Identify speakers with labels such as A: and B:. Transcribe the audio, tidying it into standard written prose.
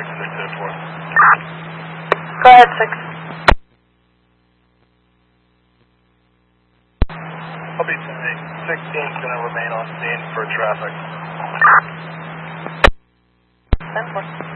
A: 684.
B: Go ahead, 6.
A: I'll be 10-8. 16 is going to remain on scene for traffic.
B: 10-4.